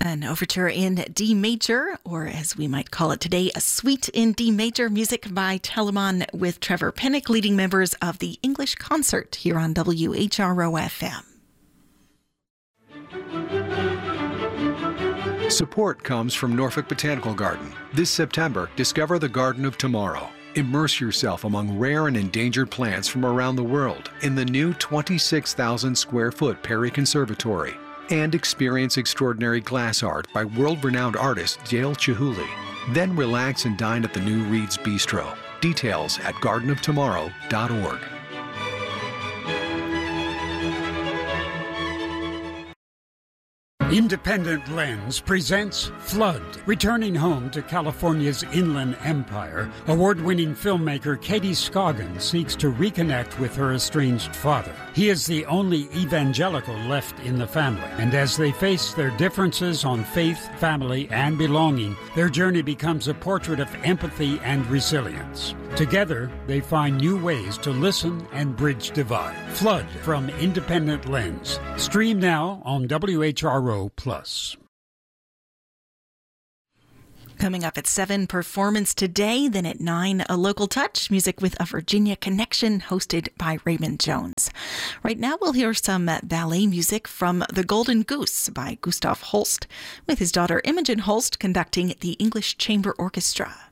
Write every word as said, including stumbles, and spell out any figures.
An overture in D major, or as we might call it today, a suite in D major, music by Telemann with Trevor Pennock, leading members of the English Concert here on W H R O F M. Support comes from Norfolk Botanical Garden. This September, discover the Garden of Tomorrow. Immerse yourself among rare and endangered plants from around the world in the new twenty-six thousand square foot Perry Conservatory. And experience extraordinary glass art by world-renowned artist Dale Chihuly. Then relax and dine at the new Reed's Bistro. Details at garden of tomorrow dot org. Independent Lens presents Flood. Returning home to California's Inland Empire, award-winning filmmaker Katie Scoggin seeks to reconnect with her estranged father. He is the only evangelical left in the family, and as they face their differences on faith, family, and belonging, their journey becomes a portrait of empathy and resilience. Together, they find new ways to listen and bridge divide. Flood from Independent Lens. Stream now on W H R O Plus. Coming up at seven, Performance Today. Then at nine, A Local Touch, music with a Virginia connection, hosted by Raymond Jones. Right now, we'll hear some ballet music from The Golden Goose by Gustav Holst, with his daughter Imogen Holst conducting the English Chamber Orchestra.